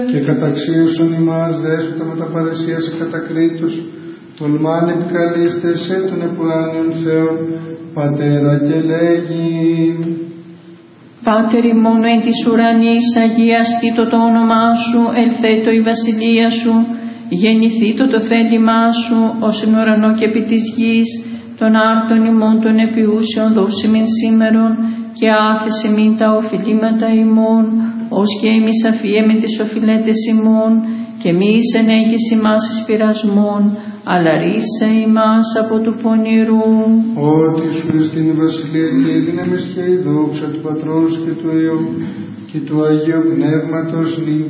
και καταξίωσον ημάς δέσποτα με τα παρεσίας κατακρίτους, τολμάν επικαλείστε σε τον επουράνιον Θεόν, Πατέρα και λέγει. Πάτερ ημών εν της ουρανής, αγιαστήτω το όνομά σου, ελθέτω η βασιλεία σου, γεννηθήτω το θέλημά σου, ως εν ουρανό και επί της γης, των άρτων ημών των επιούσεων δώσιμην σήμερον, και άφησε μην τα οφειλήματα ημών, ως και εμείς αφιέμεν τις οφειλέτες ημών, και μη ενέγγις ημάς εις πειρασμών, αλλά ρίσε ημάς από του πονηρού. Ότι σου εστίν η βασιλεία και η δύναμις και η δόξα του Πατρός και του Υιού και του Αγίου Πνεύματος νυν